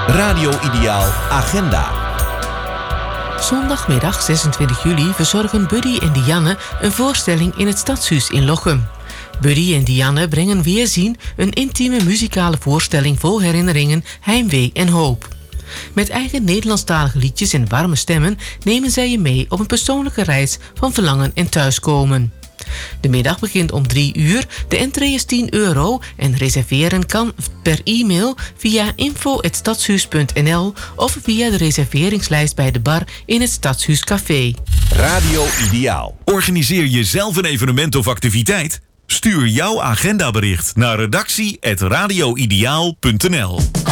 Radio Ideaal Agenda. Zondagmiddag 26 juli verzorgen Buddy en Dianne een voorstelling in het Stadshuis in Lochem. Buddy en Dianne brengen Weerzien, een intieme muzikale voorstelling vol herinneringen, heimwee en hoop. Met eigen Nederlandstalige liedjes en warme stemmen nemen zij je mee op een persoonlijke reis van verlangen en thuiskomen. De middag begint om 3 uur, de entree is €10 en reserveren kan per e-mail via info@stadshuis.nl of via de reserveringslijst bij de bar in het Stadshuis Café. Radio Ideaal. Organiseer je zelf een evenement of activiteit? Stuur jouw agendabericht naar redactie@radioideaal.nl.